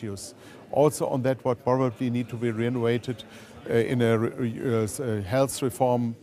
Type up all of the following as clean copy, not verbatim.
issues. Also on that, what probably need to be renovated in a health reform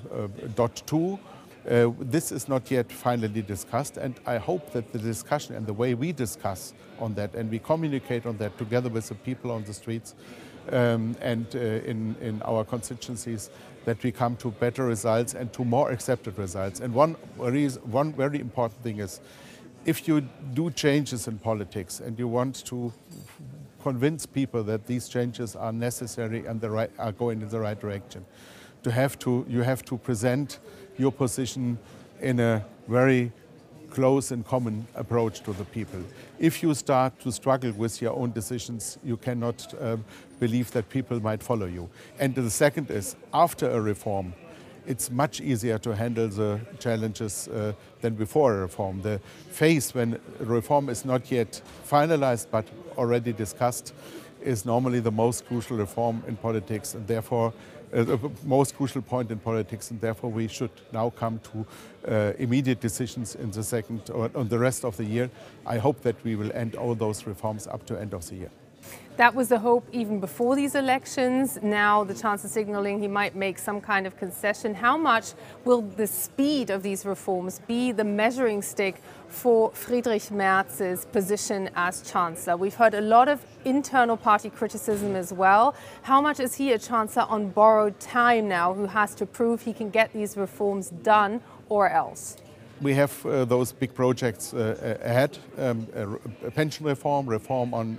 .2. This is not yet finally discussed, and I hope that the discussion and the way we discuss on that and we communicate on that together with the people on the streets and in our constituencies, that we come to better results and to more accepted results. And one very important thing is, if you do changes in politics and you want to convince people that these changes are necessary and are going in the right direction, you have to present your position in a very close and common approach to the people. If you start to struggle with your own decisions, you cannot believe that people might follow you. And the second is, after a reform, it's much easier to handle the challenges than before a reform. The phase when a reform is not yet finalized but already discussed is normally the most crucial reform in politics, and therefore the most crucial point in politics, and therefore we should now come to immediate decisions in the second or on the rest of the year. I hope that we will end all those reforms up to end of the year. That was the hope even before these elections. Now the Chancellor signaling he might make some kind of concession. How much will the speed of these reforms be the measuring stick for Friedrich Merz's position as Chancellor? We've heard a lot of internal party criticism as well. How much is he a Chancellor on borrowed time now, who has to prove he can get these reforms done or else? We have those big projects ahead, a pension reform on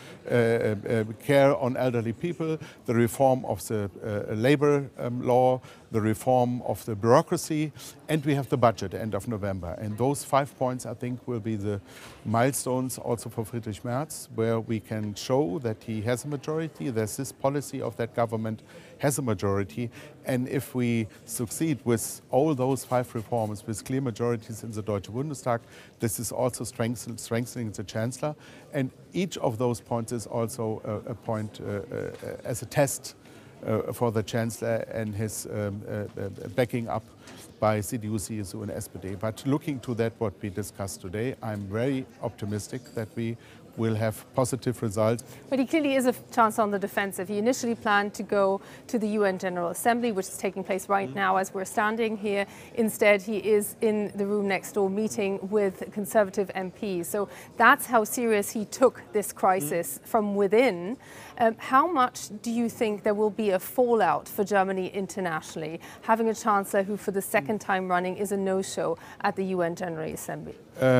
care on elderly people, the reform of the labor law, the reform of the bureaucracy, and we have the budget end of November. And those 5 points, I think, will be the milestones also for Friedrich Merz, where we can show that he has a majority, there's this policy of that government has a majority, and if we succeed with all those 5 reforms with clear majorities in the Deutsche Bundestag, this is also strengthening the Chancellor, and each of those points is also a point as a test for the Chancellor and his backing up by CDU, CSU and SPD. But looking to that, what we discussed today, I'm very optimistic that we will have positive results. But he clearly is a Chancellor on the defensive. He initially planned to go to the UN General Assembly, which is taking place right now as we're standing here. Instead, he is in the room next door meeting with Conservative MPs. So that's how serious he took this crisis from within. How much do you think there will be a fallout for Germany internationally, having a Chancellor who for the second time running is a no-show at the UN General Assembly?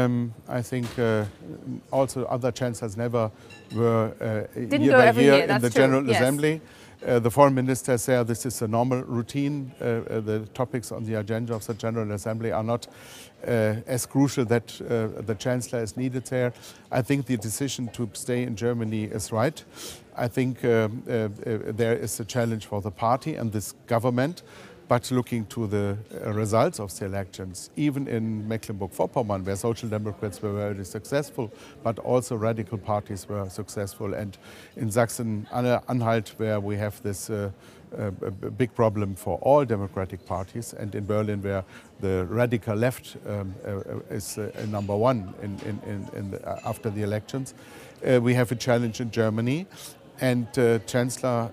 I think also other chancellors never were Didn't year go by every year year, in that's the true. General Yes. Assembly. The foreign minister said this is a normal routine. The topics on the agenda of the General Assembly are not as crucial that the Chancellor is needed there. I think the decision to stay in Germany is right. I think there is a challenge for the party and this government. But looking to the results of the elections, even in Mecklenburg-Vorpommern, where Social Democrats were very successful, but also radical parties were successful, and in Sachsen-Anhalt, where we have this big problem for all democratic parties, and in Berlin, where the radical left is number one after the elections, we have a challenge in Germany, and Chancellor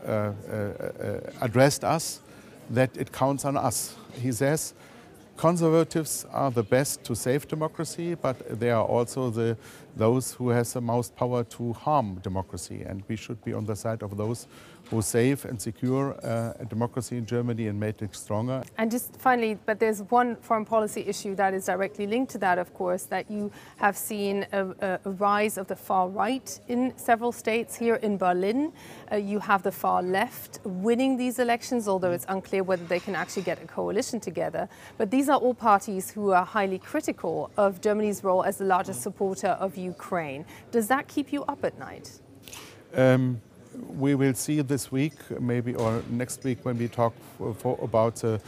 addressed us that it counts on us. He says conservatives are the best to save democracy, but they are also those who has the most power to harm democracy, and we should be on the side of those who save and secure a democracy in Germany and make it stronger. And just finally, but there's one foreign policy issue that is directly linked to that, of course, that you have seen a rise of the far right in several states. Here in Berlin, you have the far left winning these elections, although it's unclear whether they can actually get a coalition together. But these are all parties who are highly critical of Germany's role as the largest supporter of Ukraine. Does that keep you up at night? We will see this week, maybe, or next week when we talk about the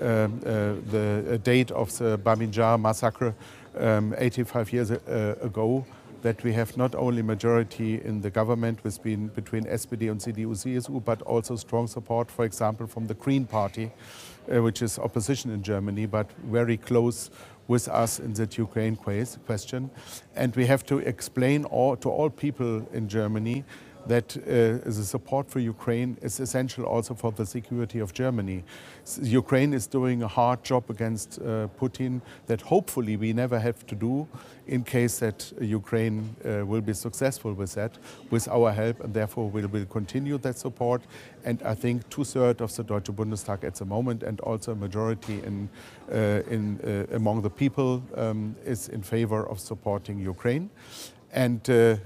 date of the Bamyan massacre 85 years ago, that we have not only majority in the government between SPD and CDU-CSU, but also strong support, for example, from the Green Party, which is opposition in Germany, but very close with us in that Ukraine question. And we have to explain to all people in Germany that the support for Ukraine is essential also for the security of Germany. Ukraine is doing a hard job against Putin that hopefully we never have to do in case that Ukraine will be successful with that, with our help, and therefore we will continue that support. And I think 2/3 of the Deutsche Bundestag at the moment, and also a majority among the people, is in favor of supporting Ukraine. And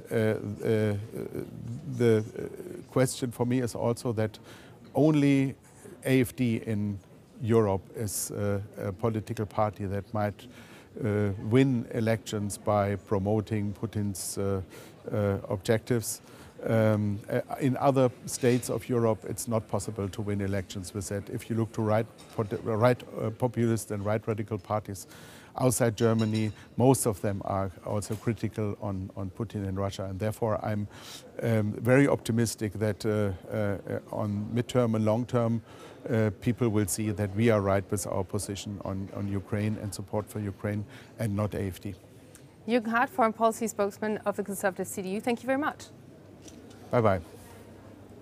the question for me is also that only AfD in Europe is a political party that might win elections by promoting Putin's objectives. In other states of Europe, it's not possible to win elections with that. If you look to right populist and right radical parties outside Germany, most of them are also critical on Putin and Russia. And therefore, I'm very optimistic that on midterm and long term, people will see that we are right with our position on Ukraine and support for Ukraine, and not AfD. Jürgen Hart, Foreign Policy Spokesman of the Conservative CDU, thank you very much. Bye-bye.